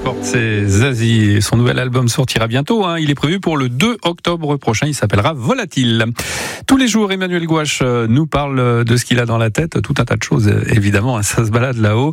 porte, c'est Zazie. Et son nouvel album sortira bientôt. Il est prévu pour le 2 octobre prochain. Il s'appellera Volatile. Tous les jours, Emmanuel Gouache nous parle de ce qu'il a dans la tête. Tout un tas de choses, évidemment. Ça se balade là-haut.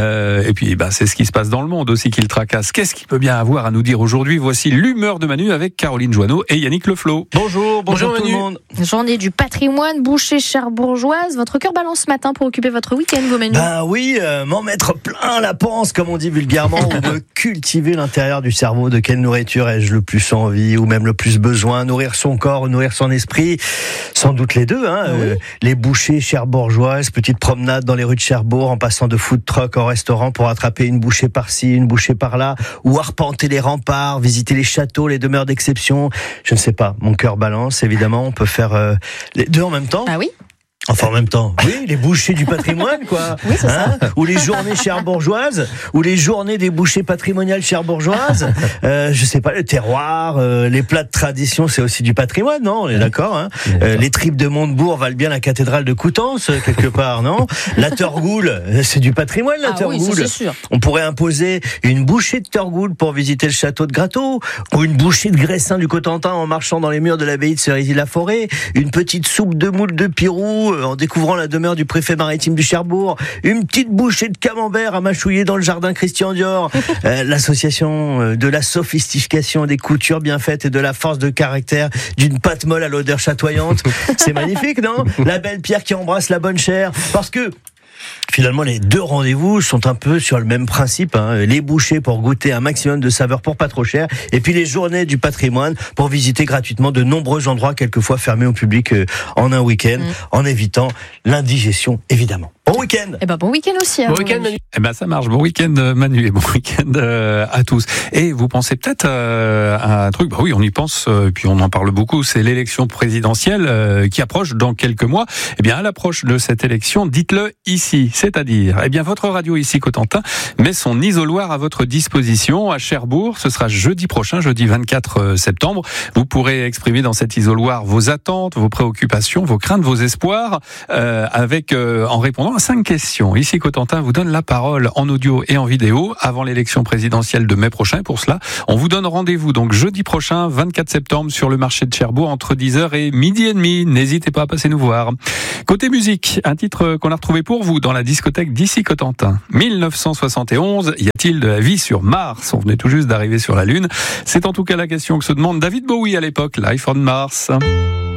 Et puis, c'est ce qui se passe dans le monde aussi qui le tracasse. Qu'est-ce qu'il peut bien avoir à nous dire aujourd'hui? Voici l'humeur de Manu avec Caroline Joanneau et Yannick Leflot. Bonjour tout le monde. Journée du patrimoine, Boucher cherbourgeoise. Votre cœur balance ce matin pour occuper votre week-end, vos Manu? Oui, m'en mettre plein la panse, comme on dit vulgairement, ou me cultiver l'intérieur du cerveau. De quelle nourriture ai-je le plus envie, ou même le plus besoin? Nourrir son corps ou nourrir son esprit? Sans doute les deux. Oui. Les bouchées cherbourgeoises, petite promenade dans les rues de Cherbourg, en passant de food truck au restaurant pour attraper une bouchée par-ci, une bouchée par-là, ou arpenter les remparts, visiter les châteaux, les demeures d'exception. Je ne sais pas, mon cœur balance, évidemment. On peut faire les deux en même temps. Ah oui? Enfin, en même temps, oui, les bouchées du patrimoine, quoi. Oui, c'est ça. Ou les journées cherbourgeoises, ou les journées des bouchées patrimoniales cherbourgeoises. Je sais pas, le terroir, les plats de tradition, c'est aussi du patrimoine, non? On est d'accord, les tripes de Montebourg valent bien la cathédrale de Coutances, quelque part, non? La Torgoule, c'est du patrimoine, la Torgoule. Oui, ça, c'est sûr. On pourrait imposer une bouchée de Torgoule pour visiter le château de Gratteau, ou une bouchée de graissin du Cotentin en marchant dans les murs de l'abbaye de Cerisy-la-Forêt, une petite soupe de moule de Pirou en découvrant la demeure du préfet maritime du Cherbourg, une petite bouchée de camembert à mâchouiller dans le jardin Christian Dior, l'association de la sophistication des coutures bien faites et de la force de caractère d'une pâte molle à l'odeur chatoyante. C'est magnifique, non? La belle pierre qui embrasse la bonne chair, parce que finalement, les deux rendez-vous sont un peu sur le même principe. Les bouchées pour goûter un maximum de saveurs pour pas trop cher, et puis les journées du patrimoine pour visiter gratuitement de nombreux endroits, quelquefois fermés au public en un week-end, en évitant l'indigestion, évidemment. Bon week-end. Bon week-end aussi. Bon week-end, Manu. Ça marche. Bon week-end, Manu, et bon week-end à tous. Et vous pensez peut-être à un truc. Oui, on y pense, puis on en parle beaucoup. C'est l'élection présidentielle qui approche dans quelques mois. À l'approche de cette élection, dites-le ici. C'est-à-dire, votre radio ici, Cotentin, met son isoloir à votre disposition à Cherbourg. Ce sera jeudi prochain, jeudi 24 septembre. Vous pourrez exprimer dans cet isoloir vos attentes, vos préoccupations, vos craintes, vos espoirs, en répondant à 5 questions. Ici, Cotentin vous donne la parole en audio et en vidéo avant l'élection présidentielle de mai prochain. Pour cela, on vous donne rendez-vous donc jeudi prochain, 24 septembre, sur le marché de Cherbourg, entre 10h et midi et demi. N'hésitez pas à passer nous voir. Côté musique, un titre qu'on a retrouvé pour vous dans la discothèque d'ici Cotentin. 1971, y a-t-il de la vie sur Mars? On venait tout juste d'arriver sur la Lune. C'est en tout cas la question que se demande David Bowie à l'époque, Life on Mars.